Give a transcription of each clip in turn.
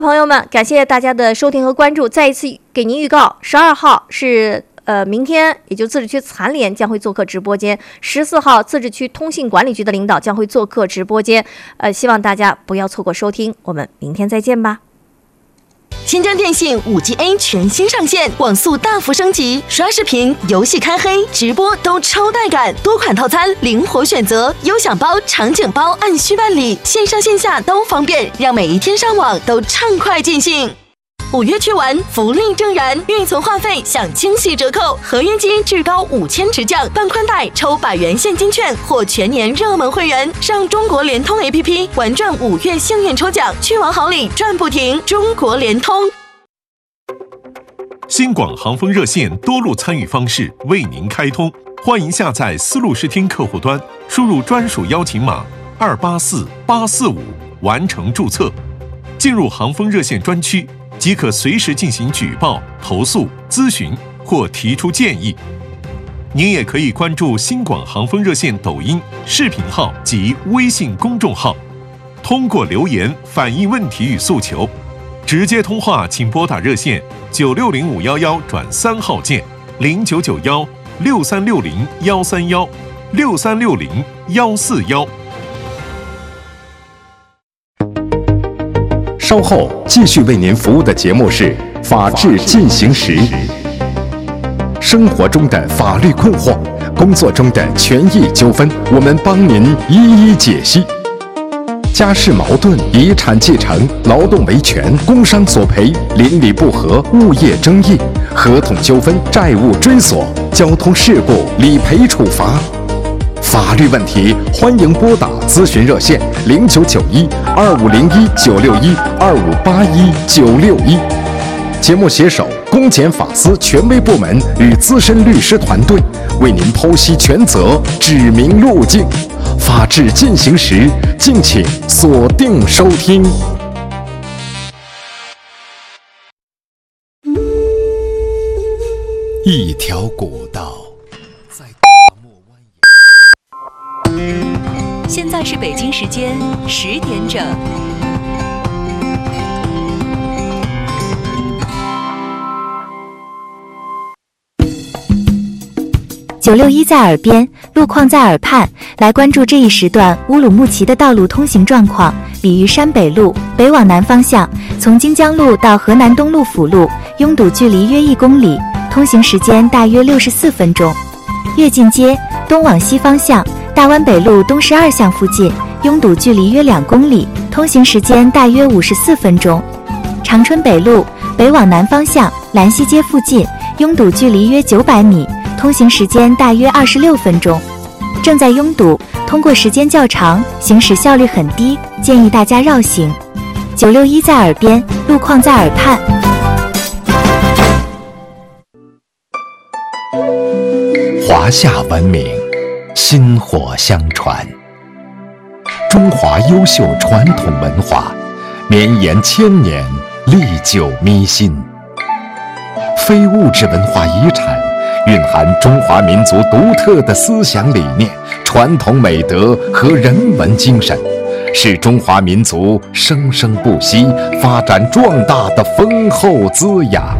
朋友们，感谢大家的收听和关注。再一次给您预告，12号是明天，也就自治区残联将会做客直播间，14号自治区通信管理局的领导将会做客直播间，希望大家不要错过收听。我们明天再见吧。 新疆电信 5G A 全新上线，网速大幅升级，刷视频、游戏开黑、直播都超带感，多款套餐灵活选择，优享包、场景包按需办理，线上线下都方便，让每一天上网都畅快尽兴。5月去玩，福利正燃，运存话费享惊喜折扣，合约机至高5000直降，办宽带抽100元现金券或全年热门会员，上中国联通 APP 玩转5月幸运抽奖，去玩好礼赚不停。中国联通。 新广航风热线多路参与方式为您开通，欢迎下载思路视听客户端，输入专属邀请码284845完成注册，进入航风热线专区。即可随时进行举报、投诉、咨询或提出建议。您也可以关注新广航风热线抖音、视频号及微信公众号，通过留言反映问题与诉求。直接通话请拨打热线960511转3号键0991 6360 131 6360 141。 稍后继续为您服务的节目是《法治进行时》，生活中的法律困惑，工作中的权益纠纷，我们帮您一一解析。家事矛盾、遗产继承、劳动维权、工伤索赔、邻里不和、物业争议、合同纠纷、债务追索、交通事故、理赔处罚。法律问题，欢迎拨打咨询热线0991-2501-961-2581-961。节目携手公检法司权威部门与资深律师团队，为您剖析权责，指明路径。法治进行时，敬请锁定收听。一条古道。 现在是北京时间10点整。 961在耳边，路况在耳畔，来关注这一时段乌鲁木齐的道路通行状况。鲤鱼山北路北往南方向，从京江路到河南东路辅路，拥堵距离约1公里，通行时间大约64分钟。跃进街东往西方向，大湾北路东12巷附近，拥堵距离约2公里，通行时间大约54分钟。长春北路北往南方向，兰溪街附近，拥堵距离约900米，通行时间大约26分钟。正在拥堵，通过时间较长，行驶效率很低，建议大家绕行。961在耳边，路况在耳畔。 华夏文明，薪火相传。中华优秀传统文化，绵延千年，历久弥新。非物质文化遗产蕴含中华民族独特的思想理念、传统美德和人文精神，是中华民族生生不息、发展壮大的丰厚滋养。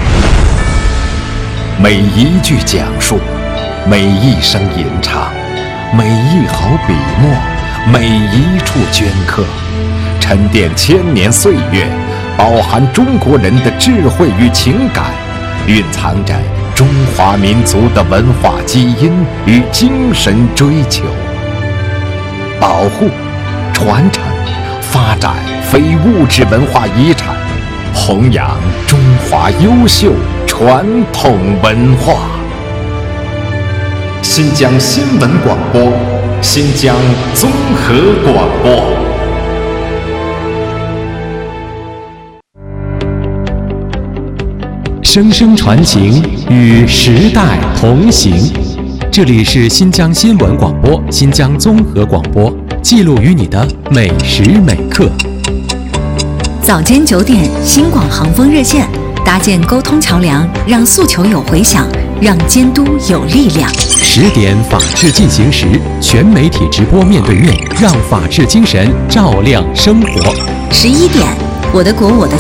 每一句讲述，每一声吟唱，每一毫笔墨，每一处镌刻，沉淀千年岁月，饱含中国人的智慧与情感，蕴藏着中华民族的文化基因与精神追求。保护、传承、发展非物质文化遗产，弘扬中华优秀传统文化。新疆新闻广播，新疆综合广播。 声声传情，与时代同行。这里是新疆新闻广播、新疆综合广播，记录与你的每时每刻。 早间9点，新广航风热线，搭建沟通桥梁，让诉求有回响，让监督有力量。 10点，法治进行时，全媒体直播面对面，让法治精神照亮生活。 11点，我的国我的